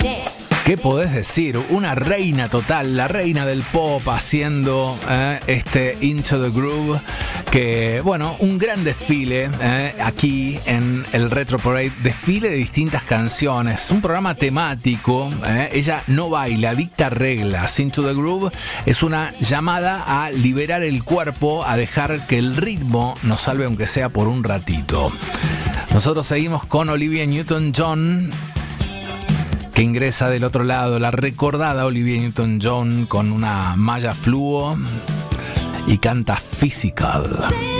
¿Qué podés decir? Una reina total, la reina del pop haciendo este Into the Groove, que bueno, un gran desfile aquí en el Retro Parade, desfile de distintas canciones, un programa temático, ella no baila, dicta reglas. Into the Groove es una llamada a liberar el cuerpo, a dejar que el ritmo nos salve aunque sea por un ratito. Nosotros seguimos con Olivia Newton-John, que ingresa del otro lado, la recordada Olivia Newton-John con una malla fluo y canta Physical.